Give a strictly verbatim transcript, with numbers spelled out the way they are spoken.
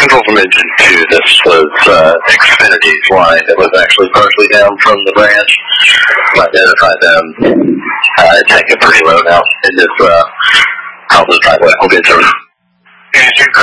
control from engine two. This was uh, Xfinity's line that was actually partially down from the branch. I identified them. Uh, taking pretty low now in this uh, house driveway. We'll get through.